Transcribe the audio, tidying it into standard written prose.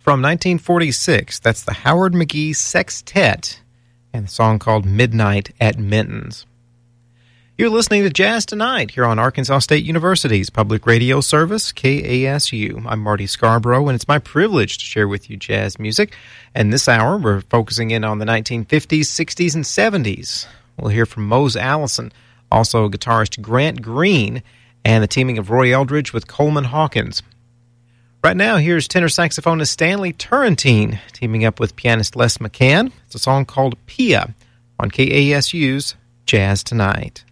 from 1946. That's the Howard McGhee Sextet and the song called Midnight at Minton's. You're listening to Jazz Tonight here on Arkansas State University's public radio service, KASU. I'm Marty Scarborough, and it's my privilege to share with you jazz music. And this hour, we're focusing in on the 1950s, 60s, and 70s. We'll hear from Mose Allison, also guitarist Grant Green, and the teaming of Roy Eldridge with Coleman Hawkins. Right now, here's tenor saxophonist Stanley Turrentine teaming up with pianist Les McCann. It's a song called Pia on KASU's Jazz Tonight.